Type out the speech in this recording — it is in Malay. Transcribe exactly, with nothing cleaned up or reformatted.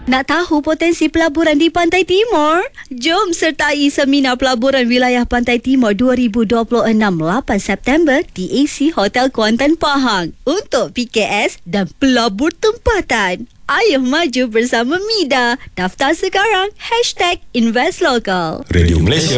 Nak tahu potensi pelaburan di Pantai Timur? Jom sertai Seminar Pelaburan Wilayah Pantai Timur dua ribu dua puluh enam lapan September di A C Hotel Kuantan Pahang untuk P K S dan pelabur tempatan. Ayo maju bersama Mida. Daftar sekarang. Hashtag Invest Local. Radio Malaysia.